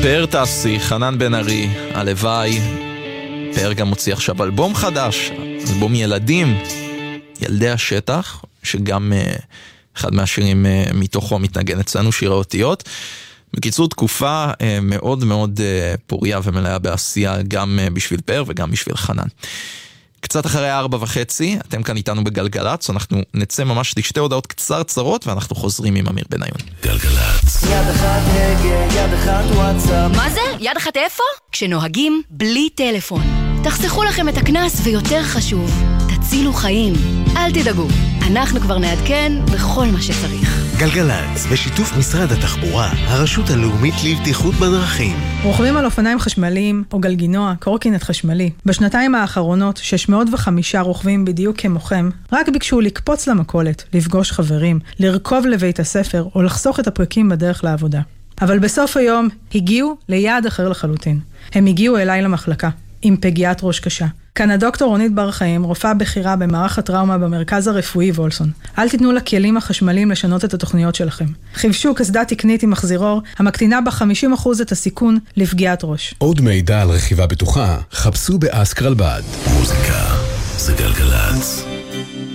פאר טסי, חנן בן ארי, הלוואי. פאר גם מוציא עכשיו אלבום חדש, אלבום ילדים, ילדי השטח, שגם אחד מהשירים מתוכו מתנגן אצלנו, שיר האותיות. בקיצור, תקופה מאוד מאוד פוריה ומלאה בעשייה, גם בשביל פאר וגם בשביל חנן. קצת אחרי 4:30, אתם כאן איתנו בגלגלץ, אנחנו נצא ממש לשתי הודעות קצרות, ואנחנו חוזרים עם אמיר בניון. גלגלץ. יד אחת הגה, יד אחת וואטסאפ. מה זה? יד אחת איפה? כשנוהגים בלי טלפון. תחסכו לכם את הכנס, ויותר חשוב, תצילו חיים. אל תדאגו, אנחנו כבר נעדכן בכל מה שצריך. גלגלץ, בשיתוף משרד התחבורה, הרשות הלאומית לבטיחות בדרכים. רוכבים על אופניים חשמליים או גלגינוע, קורקינט חשמלי. בשנתיים האחרונות, 605 רוכבים בדיוק כמוכם, רק ביקשו לקפוץ למכולת, לפגוש חברים, לרכוב לבית הספר או לחסוך את הפרקים בדרך לעבודה. אבל בסוף היום הגיעו ליעד אחר לחלוטין. הם הגיעו אליי למחלקה, עם פגיעת ראש קשה. כאן הדוקטור רונית בר חיים, רופאה בכירה במערך הטראומה במרכז הרפואי וולסון. אל תיתנו לכלים החשמליים לשנות את התוכניות שלכם. חיפשו קסדה תקנית עם מחזירור, המקטינה ב-50% את הסיכון לפגיעת ראש. עוד מידע על רכיבה בטוחה, חפשו באסקרלבד. מוזיקה זה גלגלץ.